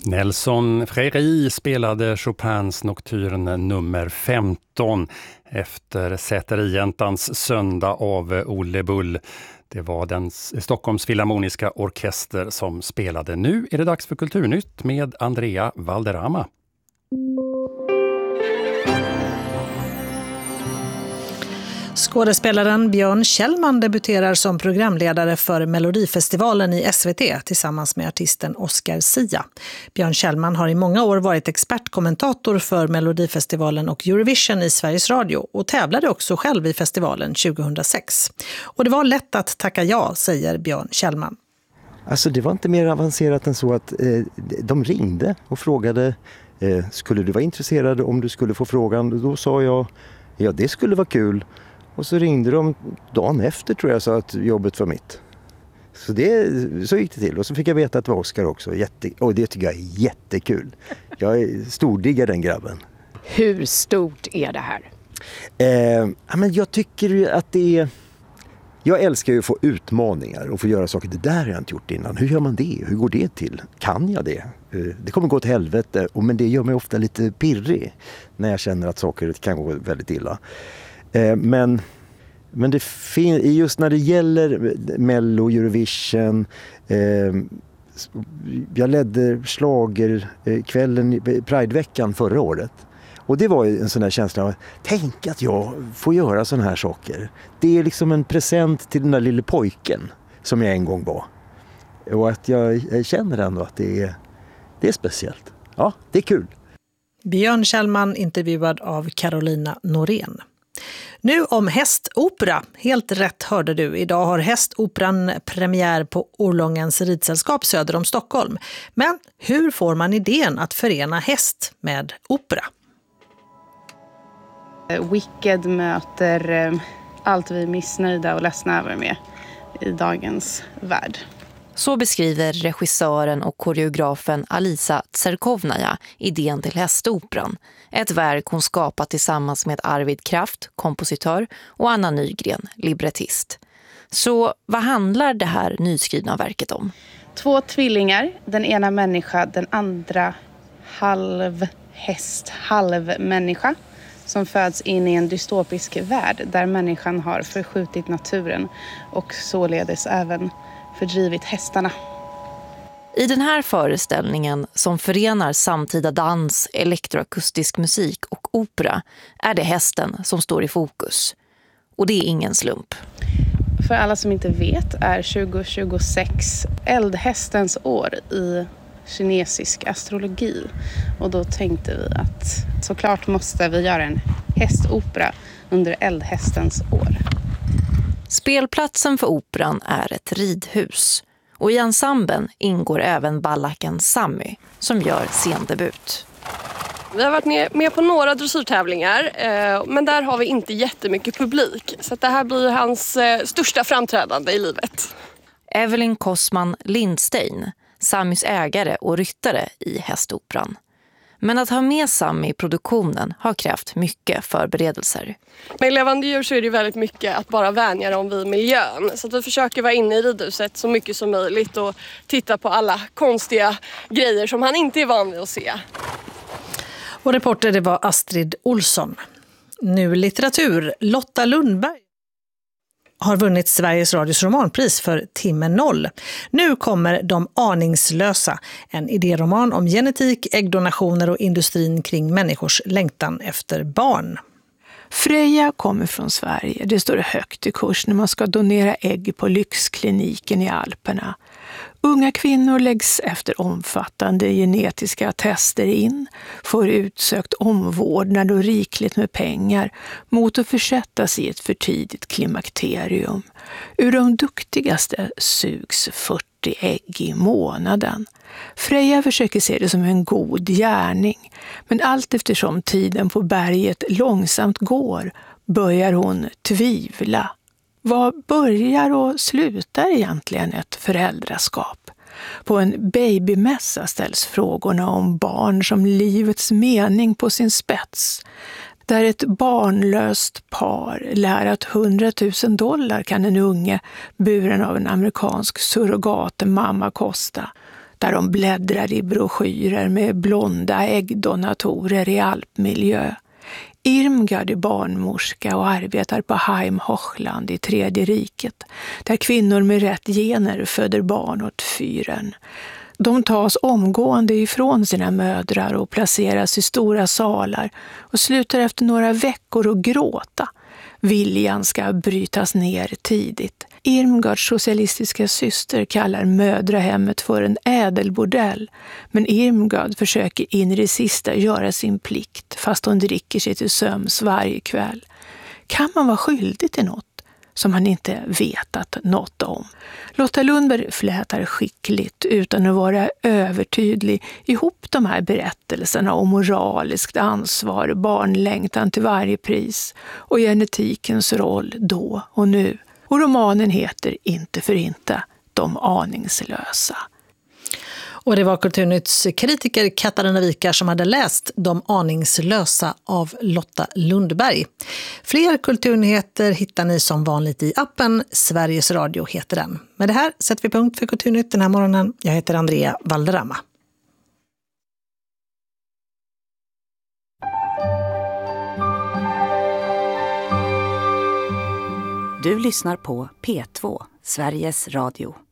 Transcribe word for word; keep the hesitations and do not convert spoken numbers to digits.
Nelson Freiri spelade Chopins nocturne nummer femton efter Säterientans söndag av Olle Bull. Det var den Stockholms Filharmoniska orkester som spelade. Nu är det dags för Kulturnytt med Andrea Valderrama. Skådespelaren Björn Kjellman debuterar som programledare för Melodifestivalen i S V T tillsammans med artisten Oscar Sia. Björn Kjellman har i många år varit expertkommentator för Melodifestivalen och Eurovision i Sveriges Radio och tävlade också själv i festivalen tjugohundrasex. Och det var lätt att tacka ja, säger Björn Kjellman. Alltså det var inte mer avancerat än så att eh, de ringde och frågade eh, skulle du vara intresserad om du skulle få frågan. Då sa jag ja, det skulle vara kul. Och så ringde de dagen efter tror jag så att jobbet var mitt. Så, det, så gick det till. Och så fick jag veta att det var Oscar också. Jätte, och det tycker jag är jättekul. Jag är stordiggar den grabben. Hur stort är det här? Eh, ja, men jag tycker att det är... Jag älskar ju att få utmaningar och få göra saker. Det där har jag inte gjort innan. Hur gör man det? Hur går det till? Kan jag det? Det kommer gå till helvete. Men det gör mig ofta lite pirrig när jag känner att saker kan gå väldigt illa. Men, men det fin- just när det gäller Mello, Eurovision... Jag ledde schlagerkvällen, Prideveckan förra året. Och det var en sån där känsla av, tänk att jag får göra såna här saker. Det är liksom en present till den där lilla pojken som jag en gång var. Och att jag, jag känner ändå att det är, det är speciellt. Ja, det är kul. Björn Kjellman intervjuad av Carolina Norén. Nu om hästopera. Helt rätt hörde du. Idag har hästoperan premiär på Orlångens ridsällskap söder om Stockholm. Men hur får man idén att förena häst med opera? Wicked möter allt vi är missnöjda och ledsna över med i dagens värld. Så beskriver regissören och koreografen Alisa Tserkovnaja idén till hästoperan. Ett verk hon skapat tillsammans med Arvid Kraft, kompositör, och Anna Nygren, librettist. Så vad handlar det här nyskrivna verket om? Två tvillingar, den ena människa, den andra halv häst, halv människa, som föds in i en dystopisk värld där människan har förskjutit naturen och således även fördrivit hästarna. I den här föreställningen som förenar samtida dans, elektroakustisk musik och opera är det hästen som står i fokus. Och det är ingen slump. För alla som inte vet är tjugo tjugosex eldhästens år i kinesisk astrologi. Och då tänkte vi att såklart måste vi göra en hästopera under eldhästens år. Spelplatsen för operan är ett ridhus. Och i ensemblen ingår även ballacken Sammy som gör scendebut. Vi har varit med på några dressyrtävlingar men där har vi inte jättemycket publik. Så det här blir hans största framträdande i livet. Evelyn Kosman Lindstein, Sammys ägare och ryttare i hästoperan. Men att ha med Sammy i produktionen har krävt mycket förberedelser. Med levande djur så är det väldigt mycket att bara vänja dem vid miljön. Så att vi försöker vara inne i ridhuset så mycket som möjligt och titta på alla konstiga grejer som han inte är van vid att se. Och reporter det var Astrid Olsson. Nu litteratur. Lotta Lundberg har vunnit Sveriges Radios romanpris för Timme noll. Nu kommer De aningslösa, en idéroman om genetik, äggdonationer och industrin kring människors längtan efter barn. Freja kommer från Sverige. Det står högt i kurs när man ska donera ägg på lyxkliniken i Alperna. Unga kvinnor läggs efter omfattande genetiska tester in, får utsökt omvårdnad och rikligt med pengar mot att försättas i ett för tidigt klimakterium. Ur de duktigaste sugs fyrtio ägg i månaden. Freja försöker se det som en god gärning, men allt eftersom tiden på berget långsamt går börjar hon tvivla. Vad börjar och slutar egentligen ett föräldraskap? På en babymässa ställs frågorna om barn som livets mening på sin spets. Där ett barnlöst par lär att hundratusen dollar kan en unge buren av en amerikansk surrogatmamma kosta. där de bläddrar i broschyrer med blonda äggdonatorer i alpmiljö. Irmgard är barnmorska och arbetar på Heim Hochland i Tredje riket, där kvinnor med rätt gener föder barn åt fyren. De tas omgående ifrån sina mödrar och placeras i stora salar och slutar efter några veckor att gråta. Viljan ska brytas ner tidigt. Irmgards socialistiska syster kallar mödrahemmet för en ädelbordell, men Irmgard försöker in i det sista göra sin plikt fast hon dricker sig till söms varje kväll. Kan man vara skyldig till något som man inte vetat något om? Lotta Lundberg flätar skickligt utan att vara övertydlig ihop de här berättelserna om moraliskt ansvar, barnlängtan till varje pris och genetikens roll då och nu. Och romanen heter inte för inte De aningslösa. Och det var Kulturnytts kritiker Katarina Wikar som hade läst De aningslösa av Lotta Lundberg. Fler kulturnyheter hittar ni som vanligt i appen. Sveriges Radio heter den. Med det här sätter vi punkt för Kulturnytt den här morgonen. Jag heter Andrea Valderrama. Du lyssnar på P två, Sveriges Radio.